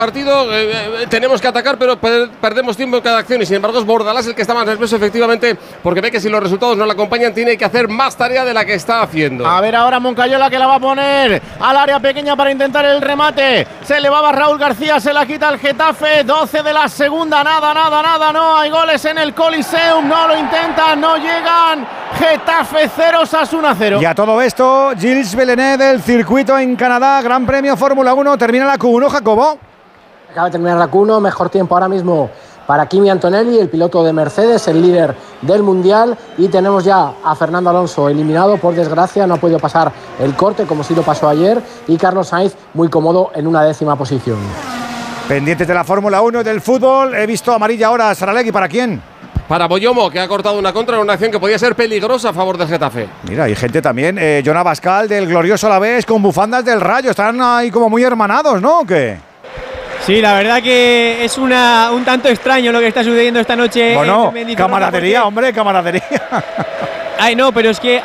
partido, tenemos que atacar, pero perdemos tiempo en cada acción, y sin embargo es Bordalás el que está más nervioso, efectivamente, porque ve que si los resultados no le acompañan tiene que hacer más tarea de la que está haciendo. A ver ahora Moncayola, que la va a poner al área pequeña para intentar el remate. Se elevaba Raúl García, se la quita el Getafe. 12 de la segunda, nada, no hay goles en el Coliseum, no lo intentan, no llegan. Getafe 0, Osasuna 0. Y a todo esto, Gilles Villeneuve del circuito en Canadá, Gran Premio Fórmula 1, termina la Q1, Jacobo. Acaba de terminar la Q1, mejor tiempo ahora mismo para Kimi Antonelli, el piloto de Mercedes, el líder del Mundial, y tenemos ya a Fernando Alonso eliminado, por desgracia, no ha podido pasar el corte como sí lo pasó ayer, y Carlos Sainz muy cómodo en una 10ª posición. Pendientes de la Fórmula 1 y del fútbol, he visto amarilla ahora, Saralegui, ¿para quién? Para Boyomo, que ha cortado una contra en una acción que podía ser peligrosa a favor del Getafe. Mira, hay gente también, Jon Abascal del glorioso Alavés con bufandas del Rayo, están ahí como muy hermanados, ¿no? ¿O qué? Sí, la verdad que es un tanto extraño lo que está sucediendo esta noche. Bueno, camaradería, hombre, camaradería. Ay, no, pero es que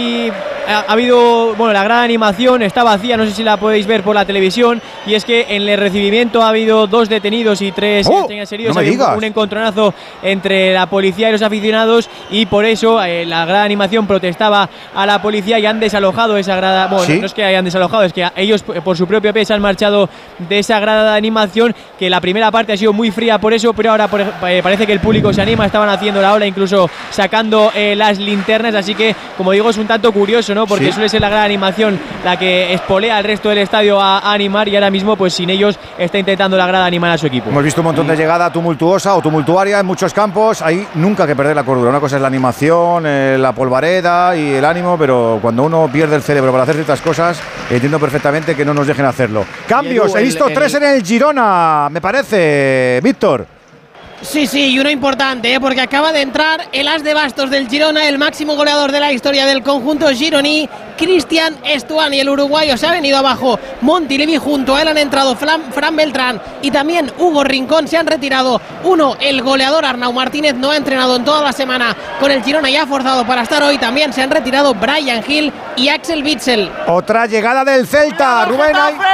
ha habido, bueno, la gran animación está vacía, no sé si la podéis ver por la televisión, y es que en el recibimiento ha habido 2 detenidos y 3 heridos. No me digas. Un encontronazo entre la policía y los aficionados, y por eso la gran animación protestaba a la policía y han desalojado esa grada. Bueno, ¿sí? No es que hayan desalojado, es que ellos por su propio peso han marchado de esa grada de animación, que la primera parte ha sido muy fría por eso, pero ahora parece que el público se anima, estaban haciendo la ola, incluso sacando las linternas, así que, como digo, es un tanto curioso, ¿no? Porque suele ser la gran animación la que espolea al resto del estadio a animar, y ahora mismo, pues sin ellos, está intentando la grada animar a su equipo. Hemos visto un montón de llegada tumultuosa o tumultuaria en muchos campos, hay nunca que perder la cordura. Una cosa es la animación, la polvareda y el ánimo, pero cuando uno pierde el cerebro para hacer ciertas cosas, entiendo perfectamente que no nos dejen hacerlo. Cambios, he visto 3 en el Girona, me parece, Víctor. Sí, y uno importante, porque acaba de entrar el as de bastos del Girona, el máximo goleador de la historia del conjunto gironí, Cristian Estuani, el uruguayo. Se ha venido abajo Montilivi, junto a él han entrado Fran Beltrán y también Hugo Rincón. Se han retirado el goleador Arnau Martínez, no ha entrenado en toda la semana con el Girona y ha forzado para estar hoy. También se han retirado Brian Hill y Axel Witsel. Otra llegada del Celta, Rubén.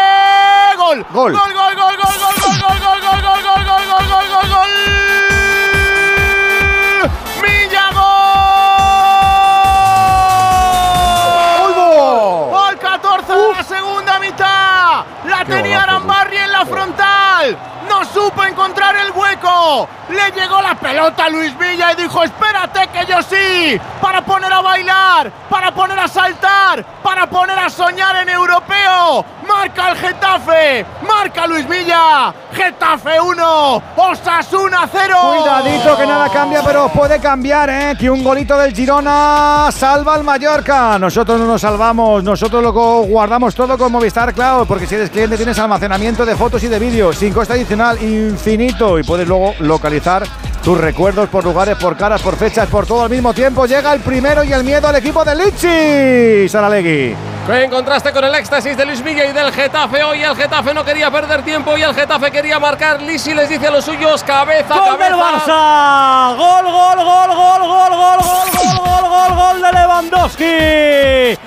¡Gol! ¡Gol! ¡Gol! ¡Milla, gol! ¡Gol 14 de la segunda mitad! La tenía Arambarri en la frontal. No supo encontrar el hueco. Le llegó la pelota a Luis Villa y dijo: espérate que yo sí. Para poner a bailar, para poner a saltar, para poner a soñar en europeo. Marca el Getafe, marca Luis Villa. Getafe 1, Osasuna 0. Cuidadito que nada cambia, pero puede cambiar, que un golito del Girona salva al Mallorca. Nosotros no nos salvamos, nosotros lo guardamos todo con Movistar Cloud, porque si eres cliente tienes almacenamiento de fotos y de vídeos sin coste adicional infinito, y puedes luego localizar tus recuerdos por lugares, por caras, por fechas, por todo al mismo tiempo. Llega el primero y el miedo al equipo de Lichi, Saralegui. En contraste con el éxtasis de Luis Villa y del Getafe, hoy el Getafe no quería perder tiempo y el Getafe quería marcar. Lisi les dice a los suyos: cabeza, ¡gol del Barça! ¡Gol de Lewandowski!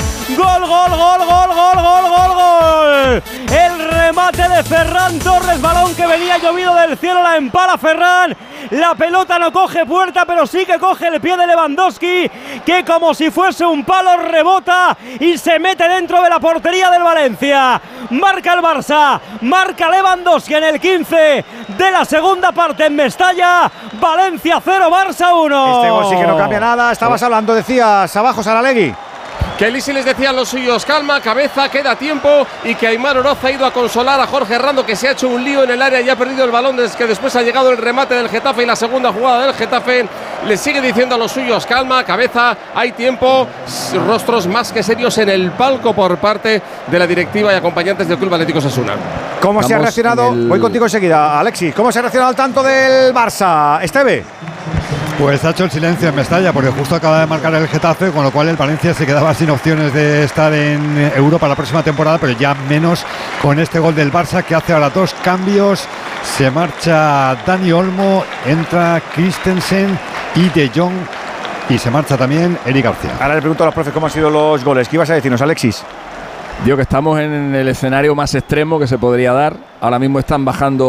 ¡Gol! El remate de Ferran Torres, balón que venía llovido del cielo, la empala Ferran. La pelota no coge puerta, pero sí que coge el pie de Lewandowski, que como si fuese un palo rebota y se mete dentro de la portería del Valencia. Marca el Barça, marca Lewandowski en el 15 de la segunda parte en Mestalla. Valencia 0, Barça 1. Este gol sí que no cambia nada. Estabas hablando, decías, abajo, Saralegui. Que Lisi les decía a los suyos: calma, cabeza, queda tiempo, y que Aimar Oroz ha ido a consolar a Jorge Herrando, que se ha hecho un lío en el área y ha perdido el balón, desde que después ha llegado el remate del Getafe y la segunda jugada del Getafe. Les sigue diciendo a los suyos: calma, cabeza, hay tiempo. Rostros más que serios en el palco por parte de la directiva y acompañantes del Club Atlético Osasuna. ¿Cómo se ha reaccionado? Voy contigo enseguida, Alexis. ¿Cómo se ha reaccionado al tanto del Barça? Esteve. Pues ha hecho el silencio en Mestalla, porque justo acaba de marcar el Getafe, con lo cual el Valencia se quedaba sin opciones de estar en Europa la próxima temporada, pero ya menos con este gol del Barça, que hace ahora 2 cambios. Se marcha Dani Olmo, entra Christensen y De Jong, y se marcha también Eric García. Ahora le pregunto a los profes cómo han sido los goles. ¿Qué ibas a decirnos, Alexis? Digo que estamos en el escenario más extremo que se podría dar. Ahora mismo están bajando